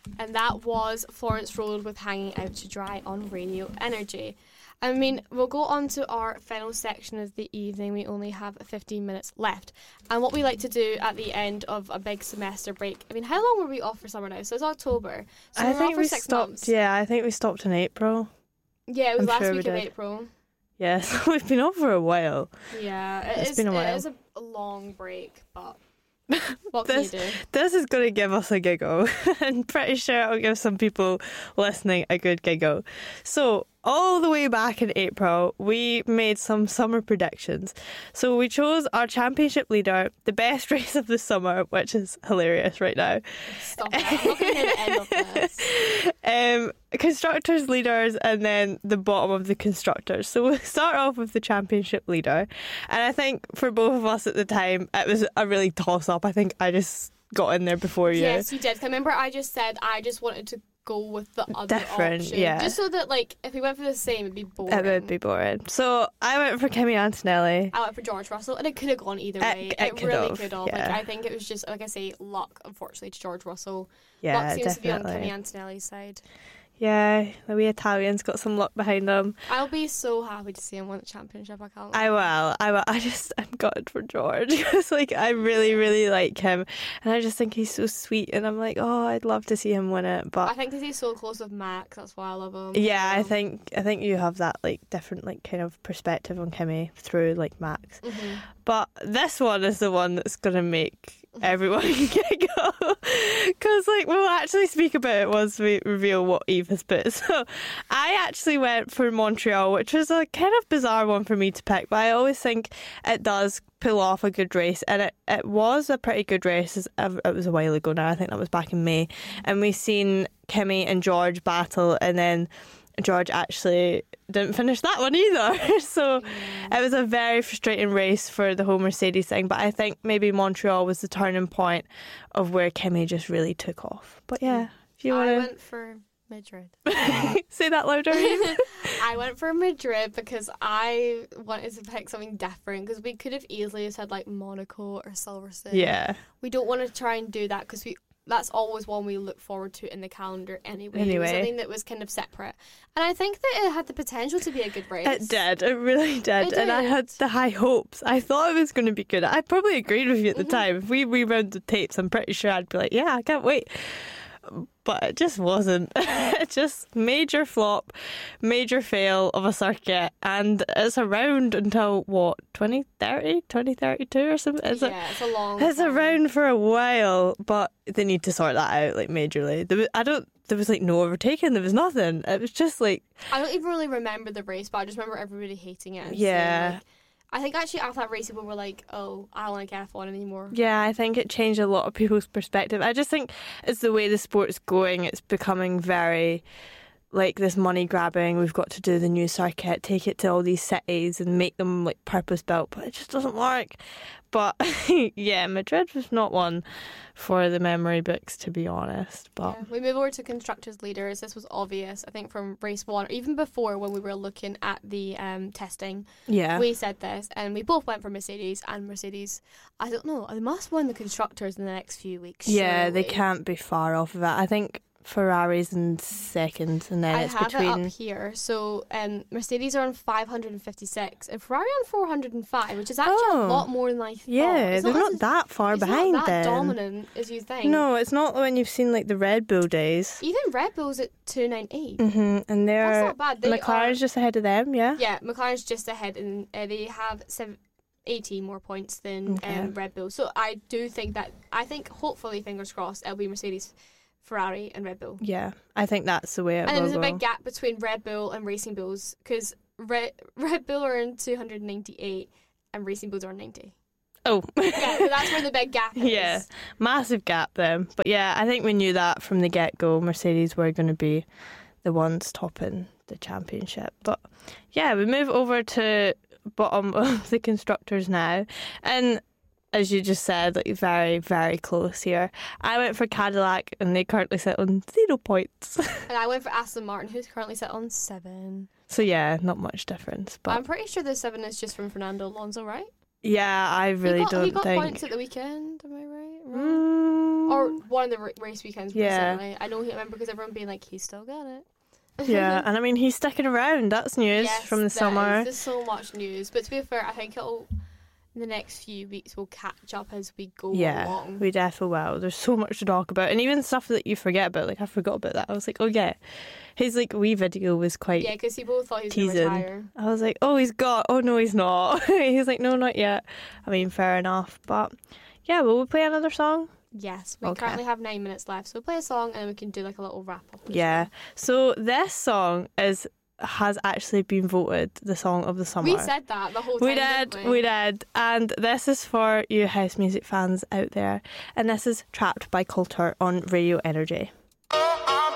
And that was Florence Road with Hanging Out to Dry on Radio Energy. I mean, we'll go on to our final section of the evening. We only have 15 minutes left. And what we like to do at the end of a big semester break, I mean, how long were we off for summer now? So it's October. So I we were think off for we 6 stopped. months. Yeah, I think we stopped in April. Yeah, it was I'm last sure we week of did. April. Yeah, so we've been off for a while. Yeah, It's been a while. It is a long break, but what can you do? This is going to give us a giggle. I'm pretty sure it'll give some people listening a good giggle. So, all the way back in April, we made some summer predictions. So, we chose our championship leader, the best race of the summer, which is hilarious right now. Stop it. I'm not going to hear the end of this. Constructors leaders, and then the bottom of the constructors. So we'll start off with the championship leader, and I think for both of us at the time it was a really toss up. I think I just got in there before you. Yes, you did. I remember I just said I just wanted to go with the other Different, option, yeah. just so that like if we went for the same it'd be boring. It would be boring. So I went for Kimi Antonelli. I went for George Russell, and it could have gone either way. It could really have, could have. yeah. Like I think it was just, like I say, luck. Unfortunately, to George Russell. Yeah, Luck seems definitely. to be on Kimi Antonelli's side. Yeah, the wee Italians got some luck behind them. I'll be so happy to see him win the championship. I can't. I will. I'm gutted for George because like I really, really like him, and I just think he's so sweet, and I'm like, oh, I'd love to see him win it. But I think because he's so close with Max, that's why I love him. yeah, I So. think you have that like different like kind of perspective on Kimi through like Max. Mhm. But this one is the one that's gonna make everyone giggle because like we'll actually speak about it once we reveal what Eve has put. So I actually went for Montreal, which was a kind of bizarre one for me to pick, but I always think it does pull off a good race, and it was a pretty good race. It was a while ago now. I think that was back in May, and we've seen Kimi and George battle, and then George actually didn't finish that one either. So it was a very frustrating race for the whole Mercedes thing, but I think maybe Montreal was the turning point of where Kimi just really took off. But yeah, if you I want went for Madrid. to say that louder. Eve. I went for Madrid because I wanted to pick something different, because we could have easily said like Monaco or Silverstone. Yeah. We don't want to try and do that because that's always one we look forward to in the calendar anyway. It was something that was kind of separate. And I think that it had the potential to be a good race. It did. It really did. It And I did. had the high hopes. I thought it was going to be good. I probably agreed with you at the time. If we rewound the tapes, I'm pretty sure I'd be like, yeah, I can't wait. But it just wasn't. It just major flop, major fail of a circuit. And it's around until, what, 2030, 2032 or something? It's a long It's time. around for a while, but they need to sort that out, like, majorly. There was like no overtaking, there was nothing. It was just like... I don't even really remember the race, but I just remember everybody hating it. And Yeah. saying, like, I think actually after that race, people were like, oh, I don't want to get F1 anymore. Yeah, I think it changed a lot of people's perspective. I just think it's the way the sport's going. It's becoming very like this money grabbing. We've got to do the new circuit, take it to all these cities and make them like purpose built, but it just doesn't work. But yeah, Madrid was not one for the memory books, to be honest. But Yeah. We move over to constructors leaders. This was obvious, I think, from race one, or even before when we were looking at the testing. yeah, We said this, and we both went for Mercedes. And Mercedes, I don't know, they must win the constructors in the next few weeks. yeah, they surely. can't be far off of that. I think Ferrari's in second, and then I it's have between. it up here. So Mercedes are on 556 and Ferrari on 405, which is actually Oh. a lot more than I thought. Yeah, It's they're not not as- that far it's behind not that them. dominant as you think. No, it's not when you've seen like the Red Bull days. Even Red Bull's at 298. And That's they're not bad. They McLaren's are, just ahead of them. Yeah. yeah, McLaren's just ahead, and they have 18 more points than Okay. Red Bull. So I do think that, hopefully, fingers crossed, it'll be Mercedes, Ferrari and Red Bull. Yeah, I think that's the way it And will then there's a go. big gap between Red Bull and Racing Bulls, because Red Bull are in 298 and Racing Bulls are on 90. Oh, Yeah, so that's where the big gap is. yeah, massive gap then. But yeah, I think we knew that from the get-go. Mercedes were going to be the ones topping the championship. But yeah, we move over to bottom of the constructors now, and as you just said, like very, very close here. I went for Cadillac, and they currently sit on 0 points. And I went for Aston Martin, who's currently set on 7. So yeah, not much difference. But I'm pretty sure the 7 is just from Fernando Alonso, right? Yeah, I really he got think. points at the weekend. Am I right? Or Mm, one of the race weekends. Yeah. Recently. I know he remember because everyone being like, he's still got it. yeah, and I mean he's sticking around. That's news Yes, from the summer. There's so much news, but to be fair, I think it'll in the next few weeks we'll catch up as we go Yeah, along. we definitely will. There's so much to talk about, and even stuff that you forget about. Like I forgot about that. I was like, oh yeah, his like wee video was quite. Yeah, because people thought he was going to teasing. retire. I was like, oh, he's got. Oh no, he's not. He's like, no, not yet. I mean, fair enough, but yeah, will we play another song? Yes, we Okay. currently have 9 minutes left, so we'll play a song and then we can do like a little wrap up. Yeah. So this song has actually been voted the song of the summer. We said that the whole time. We did. And this is for you house music fans out there. And this is Trapped by Coulter on Radio Energy.